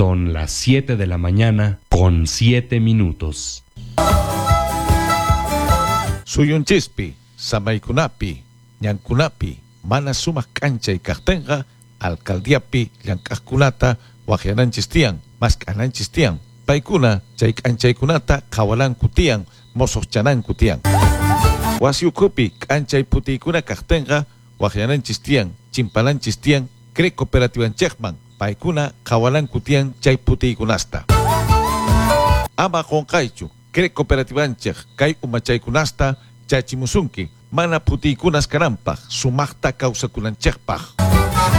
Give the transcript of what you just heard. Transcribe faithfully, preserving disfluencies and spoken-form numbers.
Son las siete de la mañana con siete minutos. Suyun chispi, samaykunapi, ñankunapi, mana sumas cancha y cartenga, alcaldiapi, llankaskunata, wajiananchis tian, maskananchis tian, paikuna, chay canchaykunata, kawalan kutian, mosos chanan kutian. Wasiukupi, cancha y putikuna cartenga, wajiananchis tian, chimpalanchis tian, cre cooperativan chekman, paikuna, kawalan kutian, chay putikunasta. Ama konkaichu, cre cooperativan chek, kay umachaykunasta, chachimusunki, mana putikunas karampaj, sumakta kausakunanchekpaj.